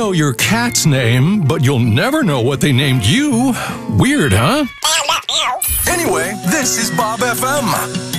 know your cat's name, but you'll never know what they named you. Weird, huh? Anyway, this is Bob FM.